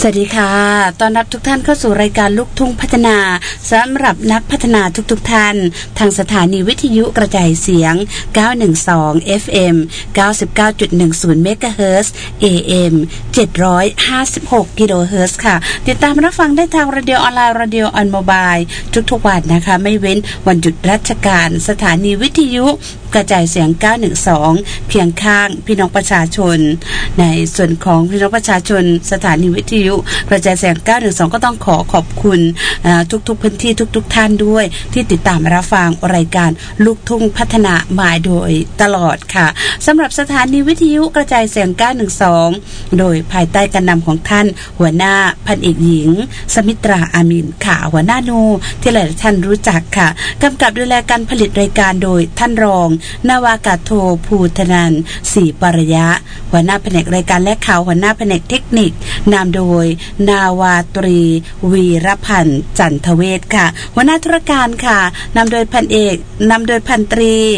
สวัสดีค่ะต้อนรับทุกท่านเข้าสู่รายการลูกทุ่งพัฒนาสำหรับนักพัฒนาทุกท่านทางสถานีวิทยุกระจายเสียง912 FM 99.10 เมกะเฮิรตซ์ AM 756 กิโลเฮิรตซ์ค่ะติดตามรับฟังได้ทางradioออนไลน์radio on mobile ทุกวันนะคะไม่เว้นวันหยุดราชการสถานีวิทยุกระจายเสียง912เคียงข้างพี่น้องประชาชนในส่วนของพี่น้องประชาชนสถานีวิทยุกระจายเสียง912ก็ต้องขอบคุณทุกพื้นที่ทุกท่านด้วยที่ติดตามรับฟังรายการลูกทุ่งพัฒนามาโดยตลอดค่ะสำหรับสถานีวิทยุกระจายเสียง912โดยภายใต้การนำของท่านหัวหน้าพันเอกหญิงสมิตราอามินค่ะหัวหน้านูที่หลายท่านรู้จักค่ะกำกับดูแลการผลิตรายการโดยท่านรองนาวากาศโทภูธนันท์ศรีปริยะหัวหน้าแผนกรายการและข่าวหัวหน้าแผนกเทคนิคนำโดยนาวาตรีวีรพันธ์จันทเวชค่ะหัวหน้าธุรการค่ะนำโดยพันต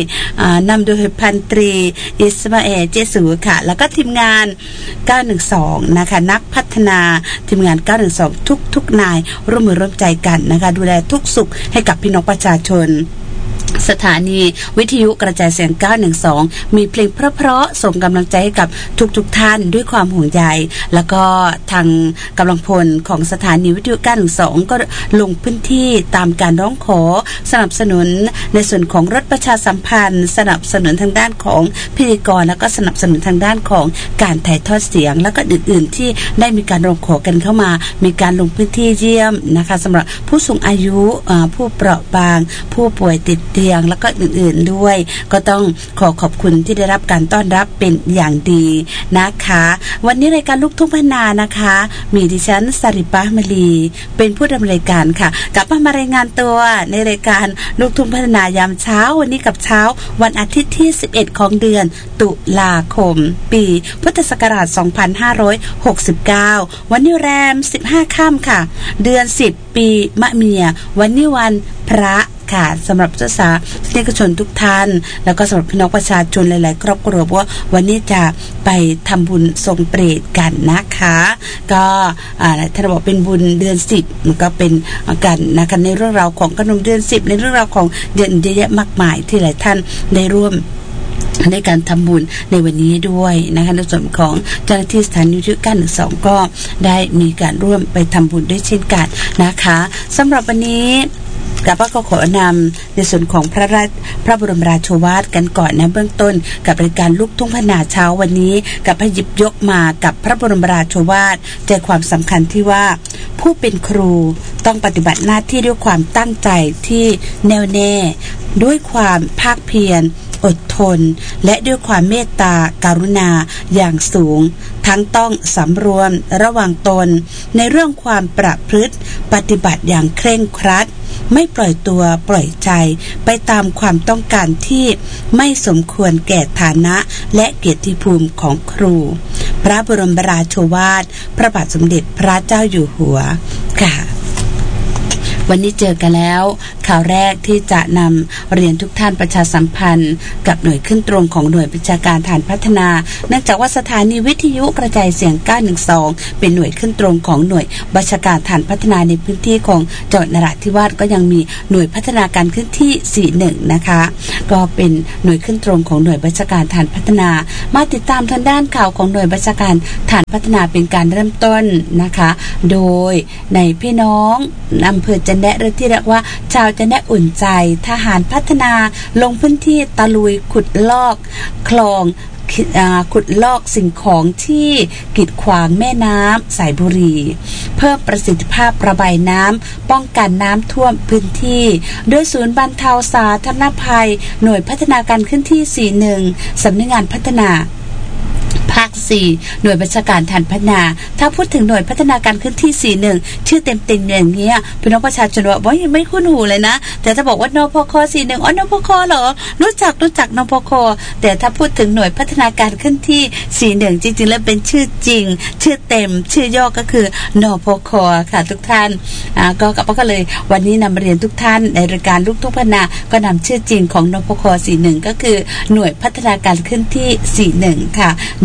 รีอิสมาเอลเจสูค่ะแล้วก็ทีมงาน912นะคะนักพัฒนาทีมงาน912ทุกนายร่วมมือร่วมใจกันนะคะดูแลทุกสุขให้กับพี่น้องประชาชนสถานีวิทยุกระจายเสียง912มีเพลงเพราะๆส่งกำลังใจให้กับทุกท่านด้วยความห่วงใยแล้วก็ทางกำลังพลของสถานีวิทยุ912ก็ลงพื้นที่ตามการร้องขอสนับสนุนในส่วนของรถประชาสัมพันธ์สนับสนุนทางด้านของพิธีกรแล้วก็สนับสนุนทางด้านของการถ่ายทอดเสียงแล้วก็อื่นๆที่ได้มีการร้องขอกันเข้ามามีการลงพื้นที่เยี่ยมนะคะสำหรับผู้สูงอายุผู้เปราะบางผู้ป่วยติดเตียงแล้วก็อื่นๆด้วยก็ต้องขอบคุณที่ได้รับการต้อนรับเป็นอย่างดีนะคะวันนี้รายการลูกทุ่งพัฒนานะคะมีดิฉันสริปะมลีเป็นผู้ดำเนินรายการค่ะกลับมารายงานตัวในรายการลูกทุ่งพัฒนายามเช้าวันนี้กับเช้าวันอาทิตย์ที่11ของเดือนตุลาคมปีพุทธศักราช2569วันนี้แรม15ค่ำค่ะเดือน10ปีมะเมียวันนี้วันพระค่ะสำหรับเจ้าสาวนิกชนทุกท่านแล้วก็สำหรับพี่น้องประชาชนหลายๆครอบครัวเพราะว่าวันนี้จะไปทำบุญทรงเปรตกันนะคะก็ท่านบอกเป็นบุญเดือน10มันก็เป็นกันนะคะในเรื่องราวของขนมเดือน10ในเรื่องราวของเดือนเยอะแยะมากมายที่หลายท่านได้ร่วมในการทำบุญในวันนี้ด้วยนะคะในส่วนของเจ้าหน้าที่สถานีวิทยุ912ก็ได้มีการร่วมไปทำบุญด้วยเช่นกันนะคะสำหรับวันนี้กับก็ขอนำในส่วนของพระบรมราโชวาทกันก่อนนะเบื้องต้นกับรายการลูกทุ่งพัฒนาเช้าวันนี้กับหยิบยกมากับพระบรมราโชวาทใจความสำคัญที่ว่าผู้เป็นครูต้องปฏิบัติหน้าที่ด้วยความตั้งใจที่แน่วแน่ด้วยความภาคเพียรอดทนและด้วยความเมตตากรุณาอย่างสูงทั้งต้องสำรวมระวังตนในเรื่องความประพฤติปฏิบัติอย่างเคร่งครัดไม่ปล่อยตัวปล่อยใจไปตามความต้องการที่ไม่สมควรแก่ฐานะและเกียรติภูมิของครูพระบรมราโชวาทพระบาทสมเด็จพระเจ้าอยู่หัวค่ะวันนี้เจอกันแล้วข่าวแรกที่จะนำเรียนทุกท่านประชาสัมพันธ์กับหน่วยขึ้นตรงของหน่วยบัญชาการฐานพัฒนาเนื่องจากว่าสถานีวิทยุกระจายเสียง912เป็นหน่วยขึ้นตรงของหน่วยบัญชาการฐานพัฒนาในพื้นที่ของจังหวัดนราธิวาสก็ยังมีหน่วยพัฒนาการขึ้นที่41นะคะก็เป็นหน่วยขึ้นตรงของหน่วยบัญชาการฐานพัฒนามาติดตามทางด้านข่าวของหน่วยบัญชาการฐานพัฒนาเป็นการเริ่มต้นนะคะโดยในพี่น้องอำเภอจันแดะหรือที่เรียกว่าชาวจันแดะอุ่นใจทหารพัฒนาลงพื้นที่ตะลุยขุดลอกคลองขุดลอกสิ่งของที่กีดขวางแม่น้ำสายบุรีเพิ่มประสิทธิภาพระบายน้ำป้องกันน้ำท่วมพื้นที่โดยศูนย์บรรเทาสาธารณภัยหน่วยพัฒนาการขึ้นที่41สำนักงานพัฒนาภาค4หน่วยบัญชาการฐานพัฒนาถ้าพูดถึงหน่วยพัฒนาการขึ้นที่41ชื่อเต็มๆอย่างเงี้ยพี่น้องประชาชนว่ายังไม่คุ้นหูเลยนะแต่ถ้าบอกว่านพค41นพคเหรอรู้จักนพคแต่ถ้าพูดถึงหน่วยพัฒนาการขึ้นที่41จริงๆแล้วเป็นชื่อจริงชื่อเต็มชื่อย่อก็คือนพคค่ะทุกท่านก็เลยวันนี้นำเรียนทุกท่านในรายการลูกทุ่งพัฒนาก็นำชื่อจริงของนพค41ก็คือหน่วยพัฒนาการขึ้นที่41ค่ะน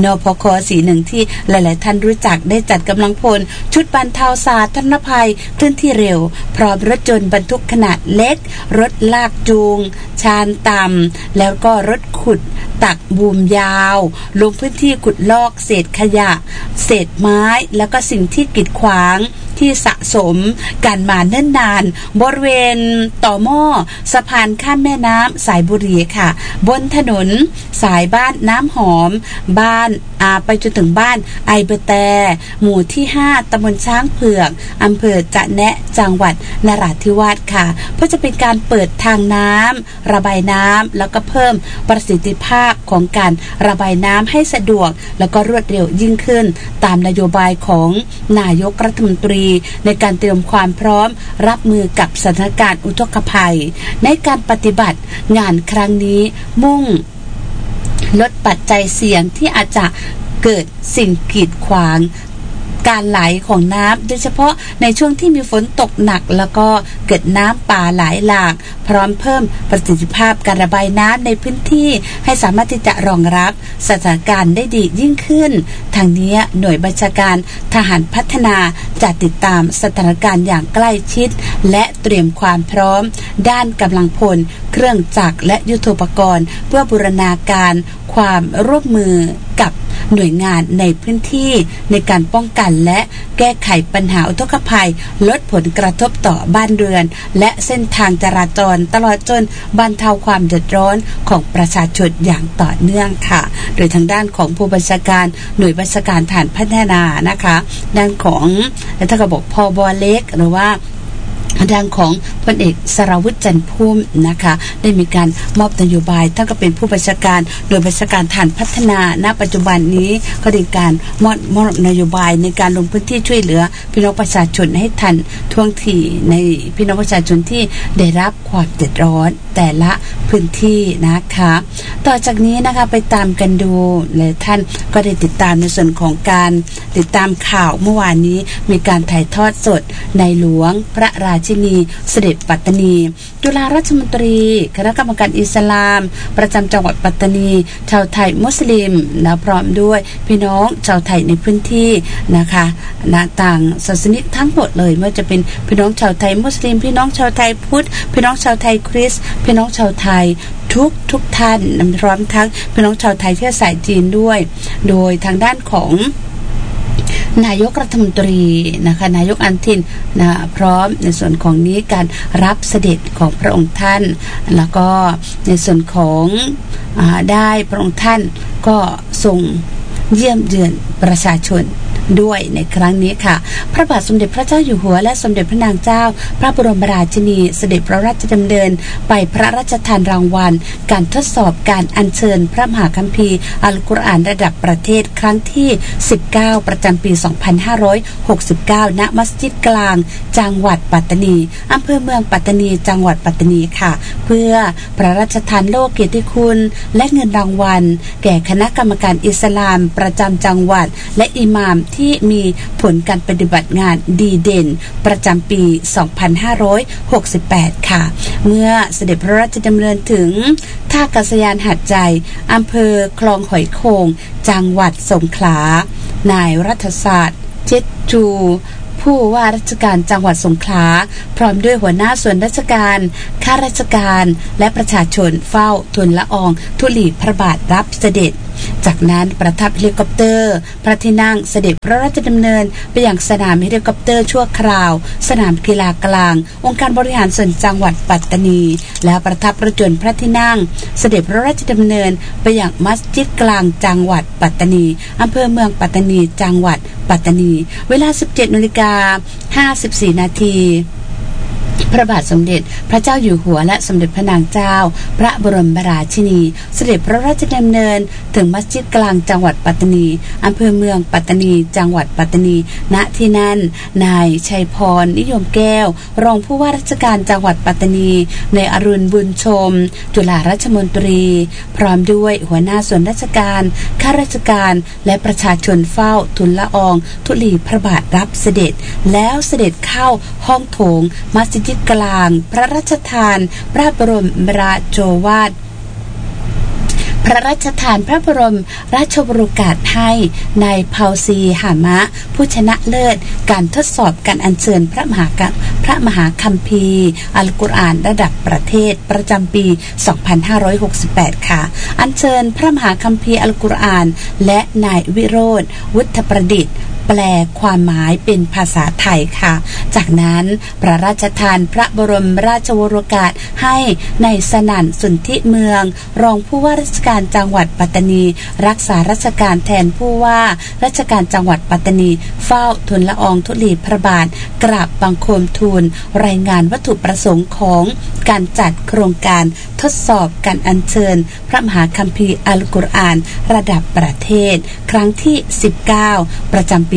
พค.41ที่หลายๆท่านรู้จักได้จัดกำลังพลชุดบรรเทาสาธารณภัยเคลื่อนที่เร็วพร้อมรถยนต์บรรทุกขนาดเล็กรถลากจูงชานต่ำแล้วก็รถขุดตักบูมยาวลงพื้นที่ขุดลอกเศษขยะเศษไม้แล้วก็สิ่งที่กีดขวางที่สะสมกันมาเนิ่นนานบริเวณต่อหม้อสะพานข้ามแม่น้ำสายบุรีค่ะบนถนนสายบ้านน้ำหอมบ้านไปจนถึงบ้านไอเบแตหมู่ที่5ตำบลช้างเผือกอำเภอจะแนะจังหวัดนราธิวาสค่ะเพื่อจะเป็นการเปิดทางน้ำระบายน้ำแล้วก็เพิ่มประสิทธิภาพของการระบายน้ำให้สะดวกแล้วก็รวดเร็วยิ่งขึ้นตามนโยบายของนายกรัฐมนตรีในการเตรียมความพร้อมรับมือกับสถานการณ์อุทกภัยในการปฏิบัติงานครั้งนี้มุ่งลดปัจจัยเสี่ยงที่อาจจะเกิดสิ่งกีดขวางการไหลของน้ำโดยเฉพาะในช่วงที่มีฝนตกหนักแล้วก็เกิดน้ำป่าไหลหลากพร้อมเพิ่มประสิทธิภาพการระบายน้ำในพื้นที่ให้สามารถที่จะรองรับสถานการณ์ได้ดียิ่งขึ้นทางนี้หน่วยบัญชาการทหารพัฒนาจะติดตามสถานการณ์อย่างใกล้ชิดและเตรียมความพร้อมด้านกำลังพลเครื่องจักรและยุทโธปกรณ์เพื่อบูรณาการความร่วมมือกับหน่วยงานในพื้นที่ในการป้องกันและแก้ไขปัญหาอุทกภัยลดผลกระทบต่อบ้านเรือนและเส้นทางจราจรตลอดจนบรรเทาความเดือดร้อนของประชาชนอย่างต่อเนื่องค่ะโดยทางด้านของผู้บัญชาการหน่วยบัญชาการฐานพัฒนานะคะด้านของท่านก็บอกพบเล็กหรือว่าด้านของพลเอกสรวุฒิจันทร์พุ่มนะคะได้มีการมอบนโยบายท่านก็เป็นผู้บัญชาการโดยบัญชาการฐานพัฒนาณปัจจุบันนี้ก็ได้การมอบนโยบายในการลงพื้นที่ช่วยเหลือพี่น้องประชาชนให้ทันท่วงทีในพี่น้องประชาชนที่ได้รับความเดือดร้อนแต่ละพื้นที่นะคะต่อจากนี้นะคะไปตามกันดูและท่านก็ได้ติดตามในส่วนของการติดตามข่าวเมื่อวานนี้มีการถ่ายทอดสดในหลวงพระราชินีเสด็จปัตตานีจุฬาราชมนตรีคณะกรรมการอิสลามประจำจังหวัดปัตตานีชาวไทยมุสลิมและพร้อมด้วยพี่น้องชาวไทยในพื้นที่นะคะต่างศาสนิกทั้งหมดเลยไม่ว่าจะเป็นพี่น้องชาวไทยมุสลิมพี่น้องชาวไทยพุทธพี่น้องชาวไทยคริสต์พี่น้องชาวไทยทุกท่านพร้อมทั้งพี่น้องชาวไทยเชื้อสายจีนด้วยโดยทางด้านของนายกรัฐมนตรีนะคะนายกอนุทินพร้อมในส่วนของนี้การรับเสด็จของพระองค์ท่านแล้วก็ในส่วนของได้พระองค์ท่านก็ทรงเยี่ยมเยือนประชาชนด้วยในครั้งนี้ค่ะพระบาทสมเด็จพระเจ้าอยู่หัวและสมเด็จพระนางเจ้าพระบรมราชินีเสด็จพระราชดำเนินไปพระราชทานรางวัลการทดสอบการอัญเชิญพระมหาคัมภีร์อัลกุรอานระดับประเทศครั้งที่19ประจำปี2569ณมัสยิดกลางจังหวัดปัตตานีอำเภอเมืองปัตตานีจังหวัดปัตตานีค่ะเพื่อพระราชทานโล่เกียรติคุณและเงินรางวัลแก่คณะกรรมการอิสลามประจำจังหวัดและอิหม่ามที่มีผลการปฏิบัติงานดีเด่นประจำปี 2568 ค่ะเมื่อเสด็จพระราชดำเนินถึงท่าอากาศยานหาดใหญ่อำเภอคลองหอยโข่งจังหวัดสงขลานายรัฐศาสตร์เจ็ดจูผู้ว่าราชการจังหวัดสงขลาพร้อมด้วยหัวหน้าส่วนราชการข้าราชการและประชาชนเฝ้าทูลละอองธุลีพระบาทรับเสด็จจากนั้นประทับเฮลิคอปเตอร์พระที่นั่งเสด็จพระราชดำเนินไปยังสนามเฮลิคอปเตอร์ชั่วคราวสนามกีฬากลางองค์การบริหารส่วนจังหวัดปัตตานีและประทับรถยนต์พระที่นั่งเสด็จพระราชดำเนินไปยังมัสยิดกลางจังหวัดปัตตานีอำเภอเมืองปัตตานีจังหวัดปัตตานีเวลา 17:54 น.พระบาทสมเด็จพระเจ้าอยู่หัวและสมเด็จพระนางเจ้าพระบรมราชินีเสด็จพระราชดำเนินถึงมัสยิดกลางจังหวัดปัตตานีอำเภอเมืองปัตตานีจังหวัดปัตตานีณที่นั่นนายชัยพรนิยมแก้วรองผู้ว่าราชการจังหวัดปัตตานีในอรุณบุญชมจุฬาราชมนตรีพร้อมด้วยหัวหน้าส่วนราชการข้าราชการและประชาชนเฝ้าทูลละอองธุลีพระบาทรับเสด็จแล้วเสด็จเข้าห้องโถงมัสยิดกลางพระราชทานพระบรมราโชวาทพระราชทานพระบรมราชโองการให้นายเผาซีหามะผู้ชนะเลิศการทดสอบการอัญเชิญพระมหคัมภีร์อัลกุรอานระดับประเทศประจำปี 2568 ค่ะอัญเชิญพระมหาคัมภีร์อัลกุรอานและนายวิโรจน์วุฒิประดิษฐ์แปลความหมายเป็นภาษาไทยค่ะจากนั้นพระราชทานพระบรมราชโองการให้ในสนั่นสุนทิเมืองรองผู้ว่าราชการจังหวัดปัตตานีรักษาราชการแทนผู้ว่าราชการจังหวัดปัตตานีเฝ้าทูลละอองธุลีพระบาทกราบบังคมทูลรายงานวัตถุประสงค์ของการจัดโครงการทดสอบการอัญเชิญพระมหาคัมภีร์อัลกุรอานระดับประเทศครั้งที่ 19 ประจำปี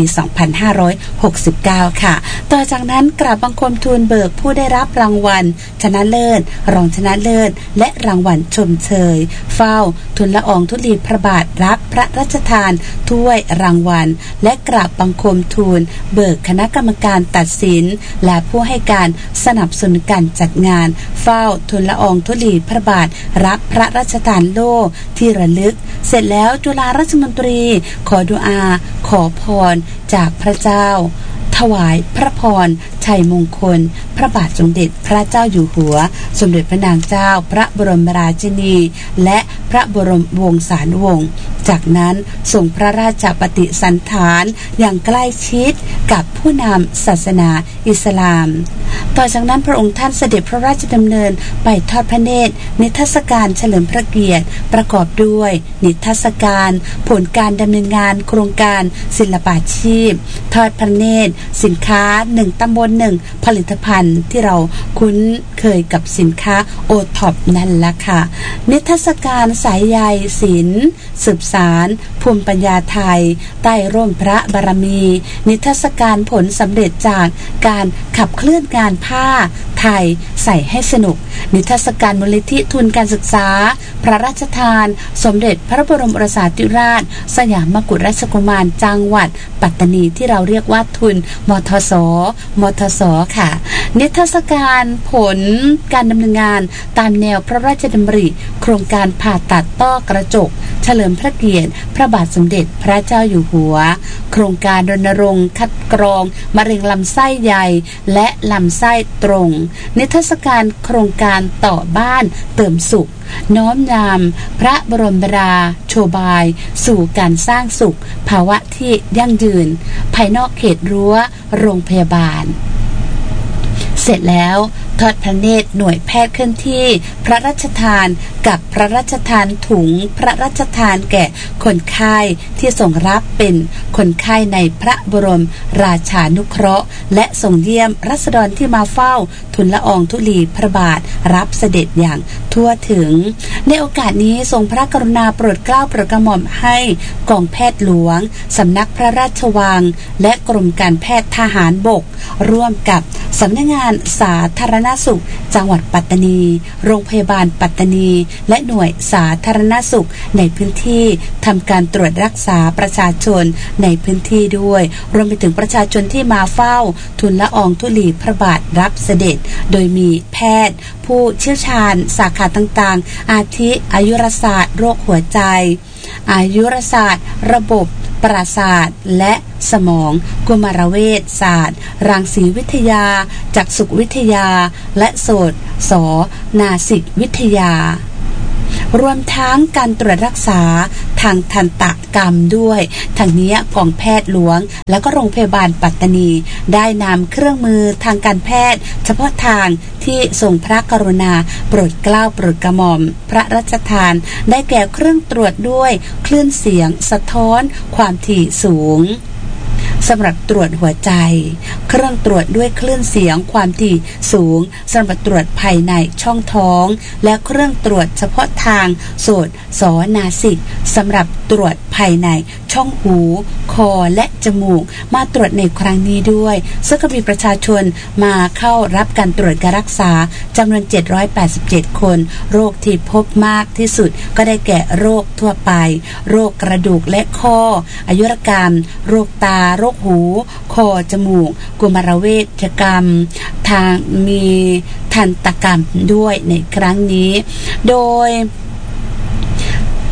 2569 ค่ะต่อจากนั้นกราบบังคมทูลเบิกผู้ได้รับรางวัลชนะเลิศรองชนะเลิศและรางวัลชมเชยเฝ้าทูลละอองธุลีพระบาทรับพระราชทานถ้วยรางวัลและกราบบังคมทูลเบิกคณะกรรมการตัดสินและผู้ให้การสนับสนุนการจัดงานเฝ้าทูลละอองธุลีพระบาทรับพระราชทานโล่ที่ระลึกเสร็จแล้วจุฬาราชมนตรีขอดุอาขอพรจากพระเจ้าถวายพระพรชัยมงคลพระบาทสมเด็จพระเจ้าอยู่หัวสมเด็จพระนางเจ้าพระบรมราชินีและพระบรมวงศานุวงศ์จากนั้นส่งพระราชปฏิสันถานอย่างใกล้ชิดกับผู้นำศาสนาอิสลามต่อจากนั้นพระองค์ท่านเสด็จพระราชดำเนินไปทอดพระเนตรนิทรรศการเฉลิมพระเกียรติประกอบด้วยนิทรรศการผลการดำเนินงานโครงการศิลปาชีพทอดพระเนตรสินค้า1ตำบล1ผลิตภัณฑ์ที่เราคุ้นเคยกับสินค้าโอท็อปนั่นละค่ะนิทรรศการสายใยศิลป์สืบสารภูมิปัญญาไทยใต้ร่มพระบารมีนิทรรศการผลสำเร็จจากการขับเคลื่อนงานผ้าไทยใส่ให้สนุกนิทรรศการมูลนิธิทุนการศึกษาพระราชทานสมเด็จพระบรมโอรสาธิราชสยามกุฎราชกุมารจังหวัดปัตตานีที่เราเรียกว่าทุนมทสค่ะนิทรรศการผลการดำเนินงานตามแนวพระราชดำริโครงการผ่าตัดต้อกระจกเฉลิมพระเกียรติพระบาทสมเด็จพระเจ้าอยู่หัวโครงการรณรงค์คัดกรองมะเร็งลำไส้ใหญ่และลำไส้ตรงนิทรรศการโครงการต่อบ้านเติมสุขน้อมนำพระบรมราโชบายสู่การสร้างสุขภาวะที่ยั่งยืนภายนอกเขตรั้วโรงพยาบาลเสร็จแล้วทอดพระเนตรหน่วยแพทย์เคลื่อนที่พระราชทานกับพระราชทานถุงพระราชทานแก่คนไข้ที่ส่งรับเป็นคนไข้ในพระบรมราชานุเคราะห์และส่งเยี่ยมราษฎรที่มาเฝ้าทูลละอองธุลีพระบาทรับเสด็จอย่างทั่วถึงในโอกาสนี้ทรงพระกรุณาโปรดเกล้าโปรดกระหม่อมให้กองแพทย์หลวงสำนักพระราชวังและกรมการแพทย์ทหารบกร่วมกับสำนักงานสาธารณสุขจังหวัดปัตตานีโรงพยาบาลปัตตานีและหน่วยสาธารณสุขในพื้นที่ทำการตรวจรักษาประชาชนในพื้นที่ด้วยรวมไปถึงประชาชนที่มาเฝ้าทูลละอองธุลีพระบาทรับเสด็จโดยมีแพทย์ผู้เชี่ยวชาญสาขาต่างๆอาทิอายุรศาสตร์โรคหัวใจอายุรศาสตร์ระบบประสาทและสมองกุมารเวชศาสตร์รังสีวิทยาจักษุวิทยาและโสตนาสิกวิทยารวมทั้งการตรวจรักษาทางทันตกรรมด้วยทางนี้กองแพทย์หลวงและก็โรงพยาบาลปัตตานีได้นำเครื่องมือทางการแพทย์เฉพาะทางที่ทรงพระกรุณาโปรดเกล้าโปรดกระหม่อมพระราชทานได้แก่เครื่องตรวจด้วยคลื่นเสียงสะท้อนความถี่สูงสำหรับตรวจหัวใจเครื่องตรวจด้วยคลื่นเสียงความถี่สูงสำหรับตรวจภายในช่องท้องและเครื่องตรวจเฉพาะทางโสตนาสิกสำหรับตรวจภายในช่องหูคอและจมูกมาตรวจในครั้งนี้ด้วยซึ่งก็มีประชาชนมาเข้ารับการตรวจการรักษาจำนวน787คนโรคที่พบมากที่สุดก็ได้แก่โรคทั่วไปโรคกระดูกและข้ออายุรกรรมโรคตาโรคหูคอจมูกกุมารเวชกรรมทางมีทันตกรรมด้วยในครั้งนี้โดย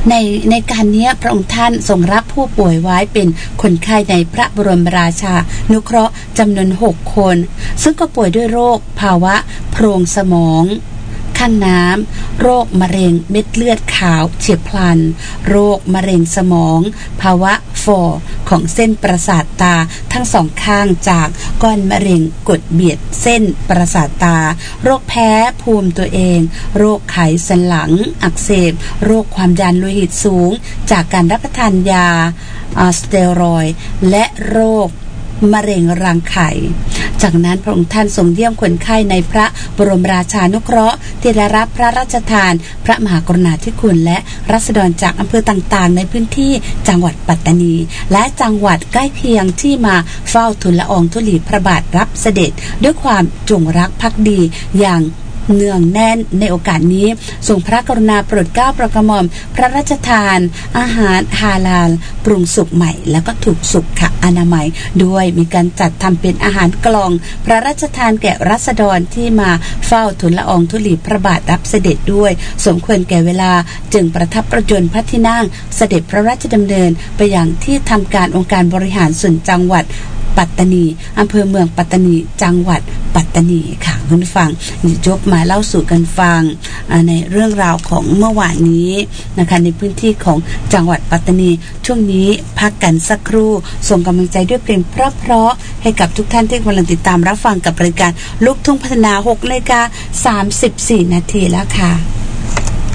ในการนี้พระองค์ท่านทรงรับผู้ป่วยไว้เป็นคนไข้ในพระบรมราชานุเคราะห์จำนวน6 คนซึ่งก็ป่วยด้วยโรคภาวะโพรงสมองข้างน้ำโรคมะเร็งเม็ดเลือดขาวเฉียบพลันโรคมะเร็งสมองภาวะฝ่อของเส้นประสาทตาทั้งสองข้างจากก้อนมะเร็งกดเบียดเส้นประสาทตาโรคแพ้ภูมิตัวเองโรคไขสันหลังอักเสบโรคความดันโลหิตสูงจากการรับประทานยาสเตียรอยด์และโรคมะเร็งรังไข่จากนั้นพระองค์ท่านทรงเยี่ยมคนไข้ในพระบรมราชานุเคราะห์ที่ได้รับพระราชทานพระมหากรุณาธิคุณและราษฎรจากอำเภอต่างๆในพื้นที่จังหวัดปัตตานีและจังหวัดใกล้เคียงที่มาเฝ้าทูลละอองธุลีพระบาทรับเสด็จด้วยความจงรักภักดีอย่างเนืองแน่นในโอกาสนี้ทรงพระกรุณาโปรดเกล้าโปรดกระหม่อมพระราชทานอาหารฮาลาลปรุงสุกใหม่แล้วก็ถูกสุขอนามัยด้วยมีการจัดทำเป็นอาหารกล่องพระราชทานแก่ราษฎรที่มาเฝ้าทูลละอองธุลีพระบาทรับเสด็จด้วยสมควรแก่เวลาจึงประทับประยนต์พระที่นั่งเสด็จพระราชดำเนินไปยังที่ทำการองค์การบริหารส่วนจังหวัดปัตตานีอำเภอเมืองปัตตานีจังหวัดปัตตานีค่ะคุณผู้ฟังยกมาเล่าสู่กันฟังในเรื่องราวของเมื่อวานนี้นะคะในพื้นที่ของจังหวัดปัตตานีช่วงนี้พักกันสักครู่ส่งกำลังใจด้วยเพลงเพราะๆให้กับทุกท่านที่กำลังติดตามรับฟังกับรายการลูกทุ่งพัฒนา 6:34 นาทีแล้วค่ะ